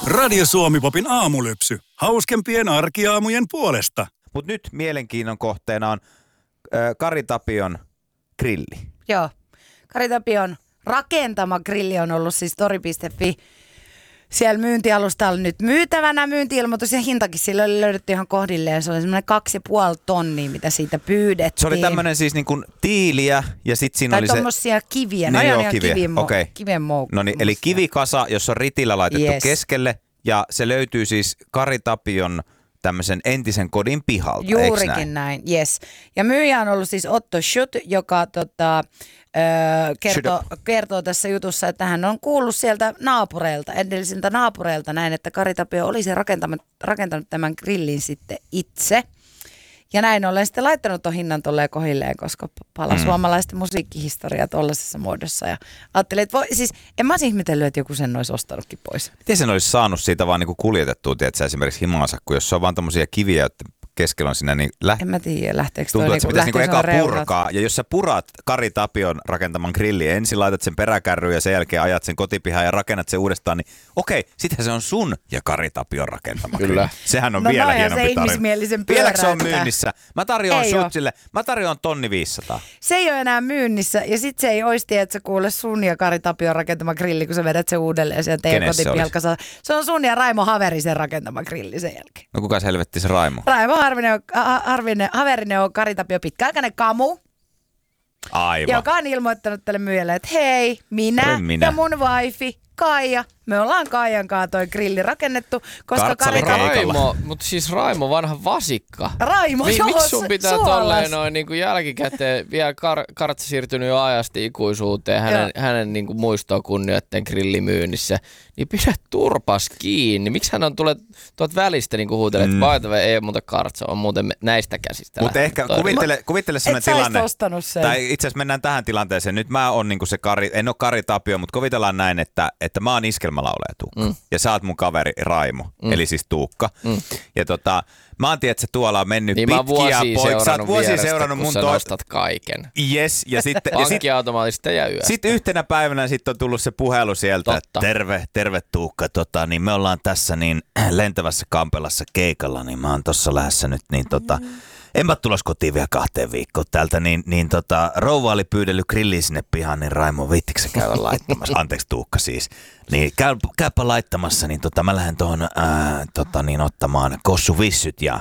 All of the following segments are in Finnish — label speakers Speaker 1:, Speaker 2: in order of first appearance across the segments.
Speaker 1: Radio Suomi-popin aamulypsy. Hauskempien arkiaamujen puolesta.
Speaker 2: Mutta nyt mielenkiinnon kohteena on Kari Tapion grilli.
Speaker 3: Joo. Kari Tapion rakentama grilli on ollut siis tori.fi. Siellä myyntialustalla nyt myytävänä, myynti-ilmoitus ja hintakin sillä oli löydetty ihan kohdilleen. Se oli semmoinen 2,5 tonnia, mitä siitä pyydettiin.
Speaker 2: Se oli tämmöinen siis niin kuin tiiliä ja sitten siinä oli se...
Speaker 3: Tai tommosia kiviä.
Speaker 2: Niin joo,
Speaker 3: kiven moukku.
Speaker 2: No niin, eli kivikasa, jossa on ritillä laitettu keskelle ja se löytyy siis Kari Tapion tämmöisen entisen kodin pihalta,
Speaker 3: Juurikin näin, yes. Ja myyjä on ollut siis Otto Schutt, joka kertoo tässä jutussa, että hän on kuullut sieltä naapureilta, edellisiltä naapureilta näin, että Kari Tapio olisi rakentanut tämän grillin sitten itse. Ja näin ollen sitten laittanut ton hinnan tolleen kohilleen, koska suomalaisten musiikkihistoria tollaisessa muodossa. Ja ajattelin, että en mä olisi ihmetellyt, että joku sen olisi ostanutkin pois.
Speaker 2: Miten sen olisi saanut siitä vaan niinku kuljetettua, tiedätkö, esimerkiksi himaansa, kun jos se on vaan tommosia kiviä, että keskellä on siinä, niin
Speaker 3: en mä tiedä, lähteekö toi
Speaker 2: tuntuu, että se pitäisi niinku eka
Speaker 3: reunat
Speaker 2: purkaa. Ja jos sä purat Kari Tapion rakentaman grilli, ensin laitat sen peräkärryyn ja sen jälkeen ajat sen kotipihaan ja rakennat sen uudestaan, niin okei, sittenhän se on sun ja Kari Tapion rakentama grilli. Sehän on vielä hienompi tarina. Vieläkö se on myynnissä? Mä tarjoan Schutzille, mä tarjoan 1 500 000.
Speaker 3: Se ei ole enää myynnissä ja sit se ei oisti, että sä kuule sun ja Kari Tapion rakentama grilli, kun sä vedät sen uudelleen sieltä teidän kotipihalta. Se on sun ja Raimo Haverisen rakentama grilli sen jälkeen.
Speaker 2: No kuka se helvetti se Raimo?
Speaker 3: Raimo Haverinen on Kari Tapio pitkäaikainen kamu.
Speaker 2: Aivan.
Speaker 3: Joka on ilmoittanut tälle myyjälle, että hei, minä ja mun wifi Kaija, me ollaan Kaijan kanssa toi grilli rakennettu, koska
Speaker 4: Raimo, mutta siis Raimo vanha vasikka.
Speaker 3: Raimo, joo,
Speaker 4: miksi sun pitää tolleen noin niin kuin jälkikäteen, vielä Kartsa siirtynyt jo ajasti ikuisuuteen, hänen niin kuin muistoa kunnioitteen grillimyynnissä, niin pidä turpas kiinni. Miksi hän on tuot välistä niin kuin huutelee, että by the way, ei muuten Kartsa, on muuten näistä käsistä.
Speaker 2: Mutta ehkä kuvittele sellainen tilanne,
Speaker 3: sen.
Speaker 2: Tai itse asiassa mennään tähän tilanteeseen. Nyt mä oon niin kuin se Kari, en ole Kari Tapio, mutta kuvitellaan näin, että mä oon iskelmälaulaja Tuukka. Ja sä oot mun kaveri Raimo, eli siis Tuukka. Ja mä oon tiedä, että tuolla on mennyt
Speaker 4: niin
Speaker 2: pitkiä poik. Sä oot vuosia seurannut
Speaker 4: mun
Speaker 2: kun
Speaker 4: sä nostat kaiken.
Speaker 2: Yes, ja sitten
Speaker 4: pankkiautomaatista ja yöstä.
Speaker 2: Sitten yhtenä päivänä sitten on tullut se puhelu sieltä, että terve Tuukka, niin me ollaan tässä niin lentävässä Kampelassa keikalla, niin mä oon tossa lähdössä nyt niin en mä tulos kotiin vielä 2 viikkoon täältä, niin rouva oli pyydellyt grilliin sinne pihaan, niin Raimo, viittikö sä käydä laittamassa? Anteeksi Tuukka siis. Niin käypä laittamassa, niin mä lähden tuohon ottamaan kossuvissyt ja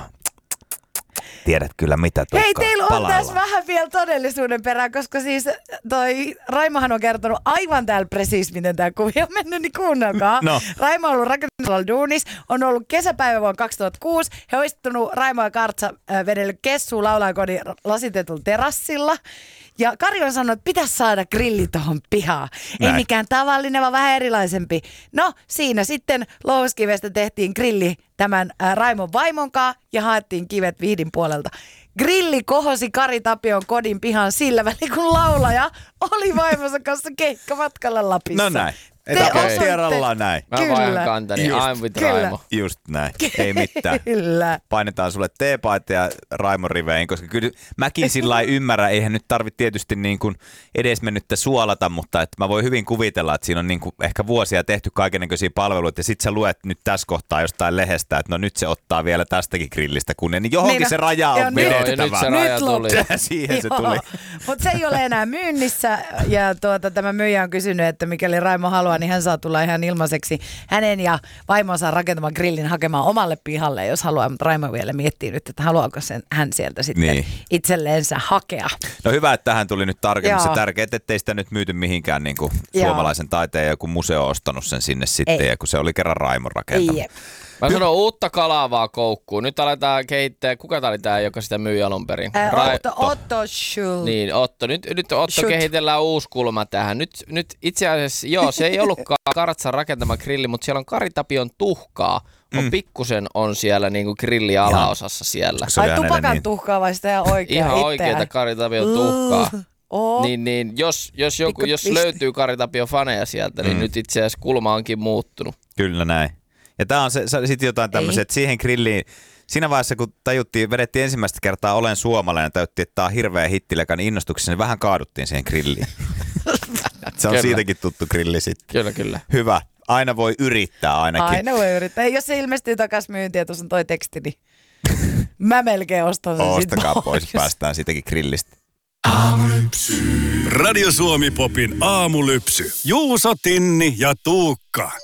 Speaker 2: tiedät kyllä mitä Tuukka.
Speaker 3: Hei, teillä on tässä vähän vielä todellisuuden perään, koska siis toi Raimohan on kertonut aivan täällä presiis, miten tää kuvio on mennyt, niin kuunnelkaa. No. Raimo on ollut rakennusalalla duunis, on ollut kesäpäivä vuonna 2006. He on istunut Raimo ja Kartsa vedellyt kessua laulajakodin lasitetulla terassilla. Ja Kari on sanonut, että pitäisi saada grilli tuohon pihaan. Ei mikään tavallinen, vaan vähän erilaisempi. No, siinä sitten Louhiskivestä tehtiin grilli tämän Raimon vaimonkaan ja haettiin kivet Vihdin puolelta. Grilli kohosi Kari Tapion kodin pihaan sillä välin, kun laulaja oli vaimonsa kanssa keikkamatkalla Lapissa.
Speaker 2: No näin. Etapostieralla näin.
Speaker 4: Mä vaihan kantani, I'm with Raimo.
Speaker 2: Just näin, ei mitään.
Speaker 3: Kyllä.
Speaker 2: Painetaan sulle teepaita ja Raimo riveihin, koska kyllä mäkin sillä lailla ymmärrän, eihän nyt tarvitse tietysti niin kuin edesmennyttä suolata, mutta että mä voin hyvin kuvitella, että siinä on niin kuin ehkä vuosia tehty kaikennäköisiä palveluita ja sit sä luet nyt tässä kohtaa jostain lehdestä, että no nyt se ottaa vielä tästäkin grillistä kunnia, niin johonkin niin, se raja on vedettävä.
Speaker 4: Nyt se raja tuli.
Speaker 2: Siihen se tuli.
Speaker 3: Mutta se ei ole enää myynnissä ja tämä myyjä on kysynyt, että mikäli Raimo haluaa, niin hän saa tulla ihan ilmaiseksi hänen ja vaimonsa rakentaman grillin hakemaan omalle pihalle, jos haluaa. Mutta Raimo vielä miettii nyt, että haluaako hän sieltä sitten itselleensä hakea.
Speaker 2: No hyvä, että tähän tuli nyt tarkemmin. Se tärkeää, ettei sitä nyt myyty mihinkään niin kuin suomalaisen taiteen, joku museo on ostanut sen sinne sitten, ja kun se oli kerran Raimon rakentama.
Speaker 4: Mä sanon uutta kalaa vaan koukkuun. Nyt aletaan kehittää. Kuka tää oli tää, joka sitä myi alun perin?
Speaker 3: Otto Schutt.
Speaker 4: Niin, Otto. Nyt Otto kehitellään uusi kulma tähän. Nyt itse asiassa, se ei ollutkaan Kartsan rakentama grilli, mutta siellä on Kari Tapion tuhkaa. Pikkusen on siellä niinku grilli alaosassa siellä.
Speaker 3: Ai tupakan tuhkaa vai sitä ihan oikeaa?
Speaker 4: Ihan oikeeta Kari Tapion tuhkaa. Niin, jos löytyy Kari Tapion faneja sieltä, niin nyt itse asiassa kulma onkin muuttunut.
Speaker 2: Kyllä näin. Ja tää on sitten jotain tämmöisiä, että siihen grilliin, siinä vaiheessa kun vedettiin ensimmäistä kertaa Olen suomalainen, tajuttiin, että tää on hirveä hittiläkään, niin innostuksessa niin vähän kaaduttiin siihen grilliin. Se on siitäkin tuttu grilli sitten.
Speaker 4: Kyllä.
Speaker 2: Hyvä. Aina voi yrittää ainakin.
Speaker 3: Aina voi yrittää. Jos se ilmestyy takaisin myyntiin ja tuossa on toi teksti, niin mä melkein ostan sen
Speaker 2: Ostakaa pois, päästään siitäkin grillistä.
Speaker 1: Radio Suomi Popin aamulypsy. Juuso, Tinni ja Tuukka.